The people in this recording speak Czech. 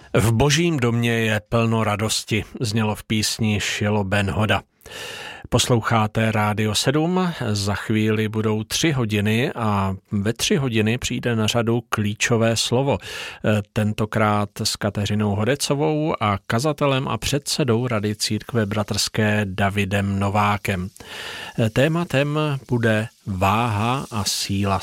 V Božím domě je plno radosti, znělo v písni Šilo Ben Hoda. Posloucháte Rádio 7, za chvíli budou 3 hodiny a ve 3 hodiny přijde na řadu klíčové slovo. Tentokrát s Kateřinou Hodecovou a kazatelem a předsedou Rady církve bratrské Davidem Novákem. Tématem bude váha a síla